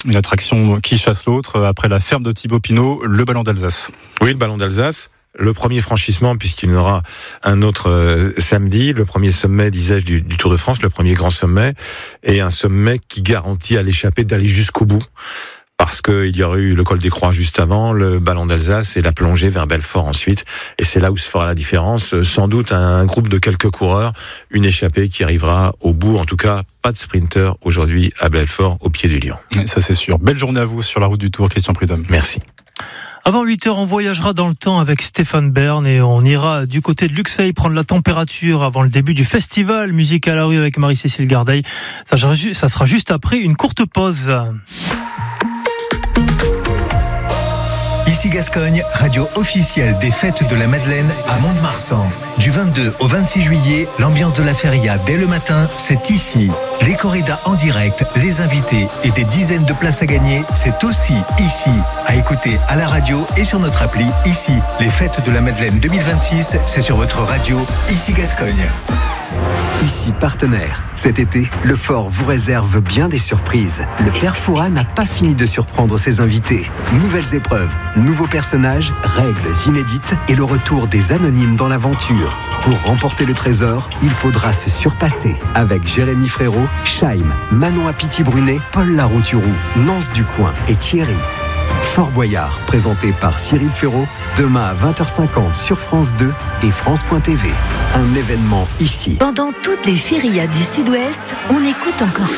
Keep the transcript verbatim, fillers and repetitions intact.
Une attraction qui chasse l'autre après la ferme de Thibaut Pinot, le ballon d'Alsace. Oui, le ballon d'Alsace. Le premier franchissement, puisqu'il y en aura un autre euh, samedi, le premier sommet, disais-je, du, du Tour de France, le premier grand sommet, et un sommet qui garantit à l'échappée d'aller jusqu'au bout. Parce qu'il y aurait eu le col des Croix juste avant, le ballon d'Alsace et la plongée vers Belfort ensuite. Et c'est là où se fera la différence. Sans doute un groupe de quelques coureurs, une échappée qui arrivera au bout. En tout cas, pas de sprinter aujourd'hui à Belfort, au pied du Lion. Et ça c'est sûr. Belle journée à vous sur la route du Tour, Christian Prudhomme. Merci. Avant huit heures, on voyagera dans le temps avec Stéphane Bern et on ira du côté de Luxeuil prendre la température avant le début du festival Musique à la rue avec Marie-Cécile Gardeil. Ça, ça sera juste après une courte pause. Ici Gascogne, radio officielle des Fêtes de la Madeleine à Mont-de-Marsan. Du vingt-deux au vingt-six juillet, l'ambiance de la feria dès le matin, c'est ici. Les corridas en direct, les invités et des dizaines de places à gagner, c'est aussi ici. À écouter à la radio et sur notre appli, ici. Les Fêtes de la Madeleine deux mille vingt-six, c'est sur votre radio, ici Gascogne. Ici partenaire. Cet été, le Fort vous réserve bien des surprises. Le Père Fouras n'a pas fini de surprendre ses invités. Nouvelles épreuves, nouveaux personnages, règles inédites et le retour des anonymes dans l'aventure. Pour remporter le trésor, il faudra se surpasser. Avec Jérémy Frérot, Chaim, Manon Apiti-Brunet, Paul Larouturou, Nance Ducoing et Thierry. Fort Boyard, présenté par Cyril Ferraud, demain à vingt heures cinquante sur France deux et France point T V. Un événement ici. Pendant toutes les férias du Sud-Ouest, on écoute encore